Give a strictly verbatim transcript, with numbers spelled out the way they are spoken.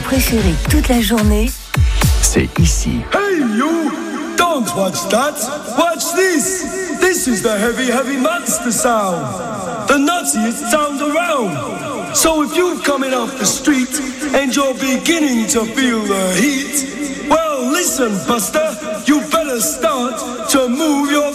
préférés toute la journée, c'est ici. Hey you! Don't watch that! Watch this! This is the heavy, heavy monster sound! The nuttiest sound around! So if you're coming off the street and you're beginning to feel the heat, well listen, Buster, you better start to move your